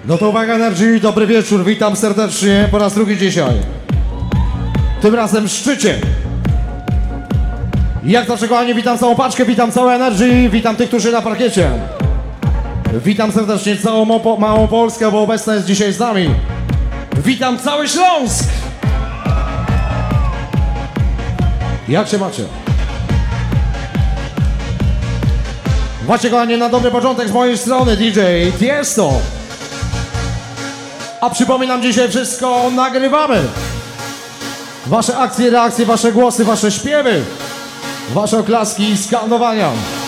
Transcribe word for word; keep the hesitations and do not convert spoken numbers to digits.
No to uwaga, Energy, dobry wieczór, witam serdecznie po raz drugi dzisiaj. Tym razem w szczycie. Jak zawsze, kochani, witam całą paczkę, witam całe Energy, witam tych, którzy na parkiecie. Witam serdecznie całą Mo- małą Polskę, bo obecna jest dzisiaj z nami. Witam cały Śląsk. Jak się macie? Właśnie, kochani, na dobry początek z mojej strony D J Tiesto. A przypominam, dzisiaj wszystko nagrywamy. Wasze akcje, reakcje, wasze głosy, wasze śpiewy, wasze oklaski i skandowania.